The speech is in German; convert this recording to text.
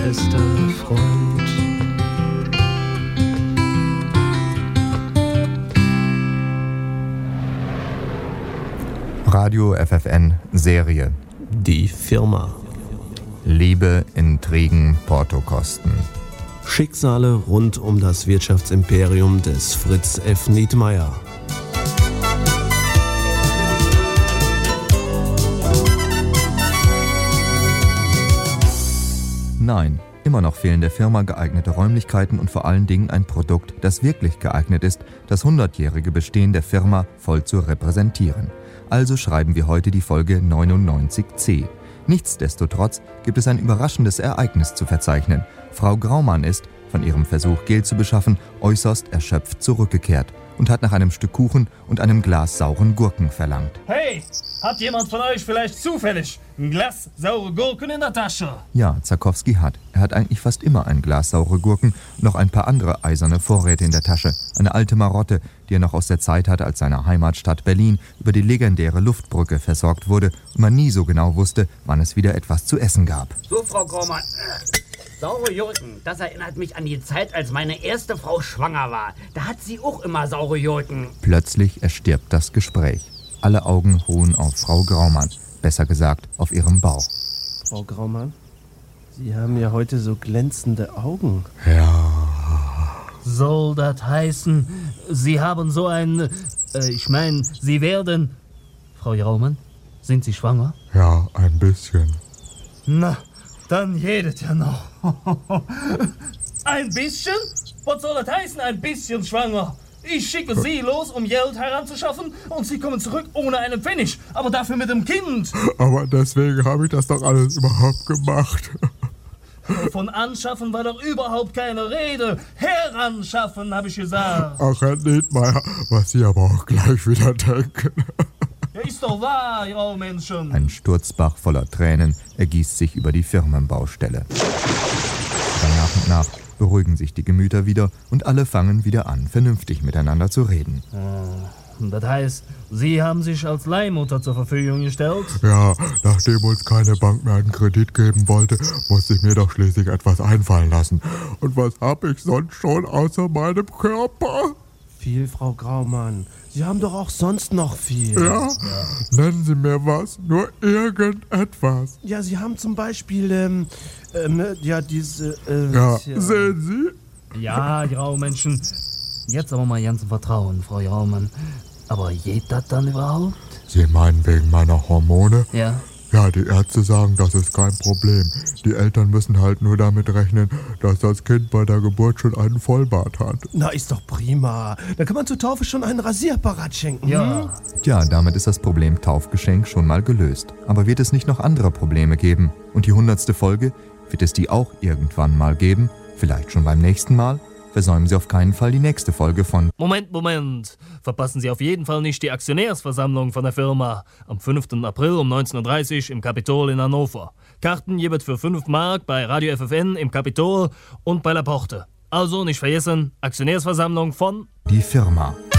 Bester Freund. Radio FFN Serie. Die Firma. Liebe, Intrigen, Portokosten. Schicksale rund um das Wirtschaftsimperium des Fritz F. Nietmeyer. Nein, immer noch fehlen der Firma geeignete Räumlichkeiten und vor allen Dingen ein Produkt, das wirklich geeignet ist, das 100-jährige Bestehen der Firma voll zu repräsentieren. Also schreiben wir heute die Folge 99c. Nichtsdestotrotz gibt es ein überraschendes Ereignis zu verzeichnen. Frau Graumann ist, von ihrem Versuch, Geld zu beschaffen, äußerst erschöpft zurückgekehrt und hat nach einem Stück Kuchen und einem Glas sauren Gurken verlangt. Hey, hat jemand von euch vielleicht zufällig ein Glas saure Gurken in der Tasche? Ja, Zarkowski hat. Er hat eigentlich fast immer ein Glas saure Gurken und noch ein paar andere eiserne Vorräte in der Tasche. Eine alte Marotte, die er noch aus der Zeit hatte, als seine Heimatstadt Berlin über die legendäre Luftbrücke versorgt wurde und man nie so genau wusste, wann es wieder etwas zu essen gab. So, Frau Graumann, saure Gurken, das erinnert mich an die Zeit, als meine erste Frau schwanger war. Da hat sie auch immer saure Gurken. Plötzlich erstirbt das Gespräch. Alle Augen ruhen auf Frau Graumann, besser gesagt auf ihrem Bauch. Frau Graumann, Sie haben ja heute so glänzende Augen. Ja. Soll das heißen, Sie haben so ein... Sie werden... Frau Graumann, sind Sie schwanger? Ja, ein bisschen. Na, dann jedet ja noch. Ein bisschen? Was soll das heißen, ein bisschen schwanger? Ich schicke Sie los, um Geld heranzuschaffen und Sie kommen zurück ohne einen Pfennig, aber dafür mit dem Kind. Aber deswegen habe ich das doch alles überhaupt gemacht. Von anschaffen war doch überhaupt keine Rede. Heranschaffen, habe ich gesagt. Ach, Herr Nietmeyer, was Sie aber auch gleich wieder denken. Ja, ist doch wahr, ihr Menschen. Ein Sturzbach voller Tränen ergießt sich über die Firmenbaustelle. Aber nach und nach beruhigen sich die Gemüter wieder und alle fangen wieder an, vernünftig miteinander zu reden. Das heißt, Sie haben sich als Leihmutter zur Verfügung gestellt? Ja, nachdem uns keine Bank mehr einen Kredit geben wollte, musste ich mir doch schließlich etwas einfallen lassen. Und was habe ich sonst schon außer meinem Körper? Viel, Frau Graumann. Sie haben doch auch sonst noch viel. Ja? Nennen Sie mir was, nur irgendetwas. Ja, Sie haben zum Beispiel, diese... Ja, sehen Sie? Ja, Graumenschen. Jetzt aber mal ganz im Vertrauen, Frau Graumann. Aber geht das dann überhaupt? Sie meinen wegen meiner Hormone? Ja. Ja, die Ärzte sagen, das ist kein Problem. Die Eltern müssen halt nur damit rechnen, dass das Kind bei der Geburt schon einen Vollbart hat. Na, ist doch prima. Da kann man zur Taufe schon einen Rasierapparat schenken. Ja. Tja, damit ist das Problem Taufgeschenk schon mal gelöst. Aber wird es nicht noch andere Probleme geben? Und die 100. Folge, wird es die auch irgendwann mal geben? Vielleicht schon beim nächsten Mal? Versäumen Sie auf keinen Fall die nächste Folge von Moment. Verpassen Sie auf jeden Fall nicht die Aktionärsversammlung von der Firma. Am 5. April um 19.30 Uhr im Kapitol in Hannover. Karten jeweils für 5 Mark bei Radio FFN im Kapitol und bei La Porte. Also nicht vergessen, Aktionärsversammlung von Die Firma.